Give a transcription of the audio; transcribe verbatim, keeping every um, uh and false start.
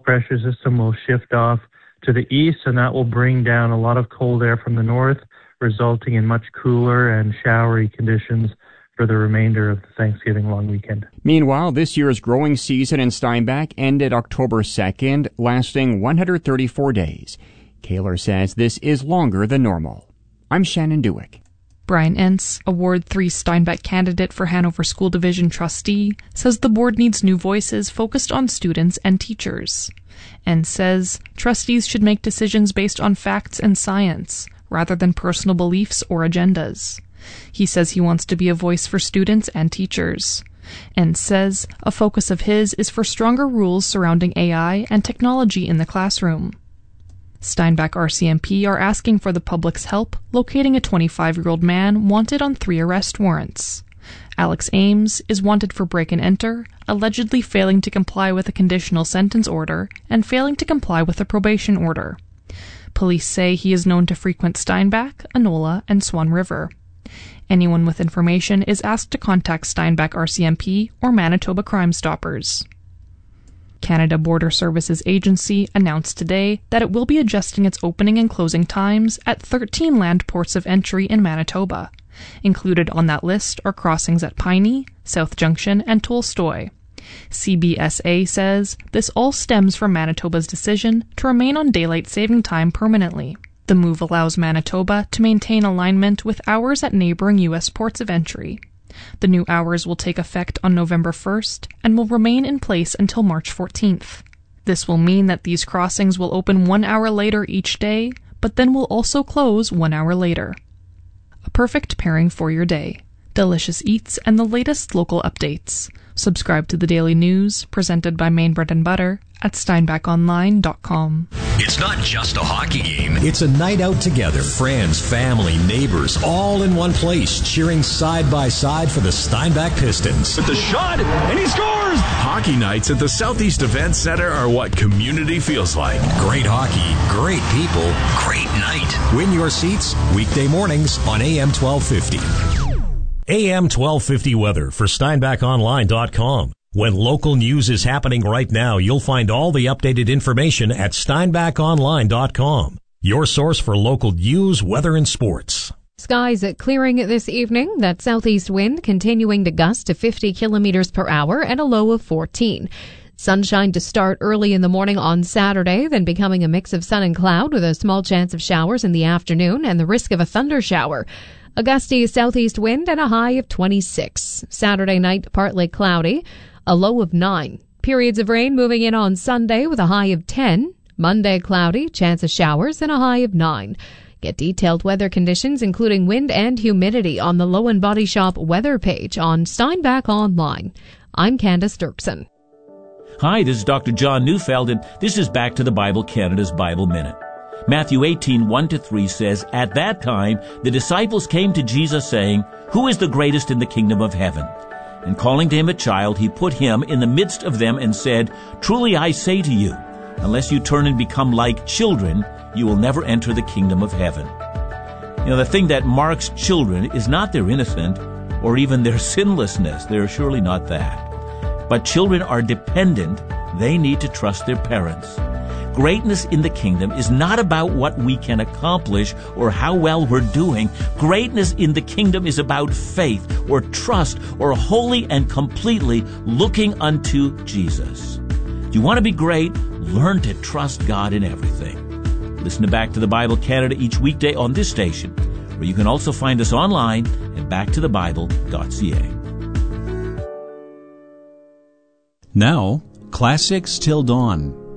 pressure system will shift off to the east, and that will bring down a lot of cold air from the north, resulting in much cooler and showery conditions for the remainder of the Thanksgiving long weekend. Meanwhile, this year's growing season in Steinbach ended October second, lasting one hundred thirty-four days. Kaler says this is longer than normal. I'm Shannon Dewick. Brian Entz, a Ward three Steinbach candidate for Hanover School Division trustee, says the board needs new voices focused on students and teachers. Entz says trustees should make decisions based on facts and science, rather than personal beliefs or agendas. He says he wants to be a voice for students and teachers. Entz says a focus of his is for stronger rules surrounding A I and technology in the classroom. Steinbach R C M P are asking for the public's help locating a twenty-five-year-old man wanted on three arrest warrants. Alex Ames is wanted for break and enter, allegedly failing to comply with a conditional sentence order and failing to comply with a probation order. Police say he is known to frequent Steinbach, Enola, and Swan River. Anyone with information is asked to contact Steinbach R C M P or Manitoba Crime Stoppers. Canada Border Services Agency announced today that it will be adjusting its opening and closing times at thirteen land ports of entry in Manitoba. Included on that list are crossings at Piney, South Junction, and Tolstoy. C B S A says this all stems from Manitoba's decision to remain on daylight saving time permanently. The move allows Manitoba to maintain alignment with hours at neighboring U S ports of entry. The new hours will take effect on November first and will remain in place until March fourteenth. This will mean that these crossings will open one hour later each day, but then will also close one hour later. A perfect pairing for your day. Delicious eats and the latest local updates. Subscribe to the Daily News, presented by Maine Bread and Butter, at steinbach online dot com. It's not just a hockey game. It's a night out together. Friends, family, neighbors, all in one place, cheering side by side for the Steinbach Pistons. With the shot, and he scores! Hockey nights at the Southeast Event Center are what community feels like. Great hockey, great people, great night. Win your seats weekday mornings on A M twelve fifty. A M twelve fifty weather for steinbach online dot com. When local news is happening right now, you'll find all the updated information at steinbach online dot com. Your source for local news, weather, and sports. Skies clearing this evening. That southeast wind continuing to gust to fifty kilometers per hour and a low of fourteen. Sunshine to start early in the morning on Saturday, then becoming a mix of sun and cloud with a small chance of showers in the afternoon and the risk of a thunder shower. A gusty southeast wind and a high of twenty-six. Saturday night, partly cloudy, a low of nine. Periods of rain moving in on Sunday with a high of ten. Monday, cloudy, chance of showers and a high of nine. Get detailed weather conditions, including wind and humidity, on the Lowen Body Shop weather page on Steinbach Online. I'm Candace Dirksen. Hi, this is Doctor John Neufeld, and this is Back to the Bible Canada's Bible Minute. Matthew eighteen, one to three says, "At that time the disciples came to Jesus saying, 'Who is the greatest in the kingdom of heaven?' And calling to him a child, he put him in the midst of them and said, 'Truly I say to you, unless you turn and become like children, you will never enter the kingdom of heaven.'" You know, the thing that marks children is not their innocence or even their sinlessness. They're surely not that. But children are dependent. They need to trust their parents. Greatness in the kingdom is not about what we can accomplish or how well we're doing. Greatness in the kingdom is about faith or trust or wholly and completely looking unto Jesus. Do you want to be great? Learn to trust God in everything. Listen to Back to the Bible Canada each weekday on this station, where you can also find us online at back to the bible dot c a. Now, Classics Till Dawn.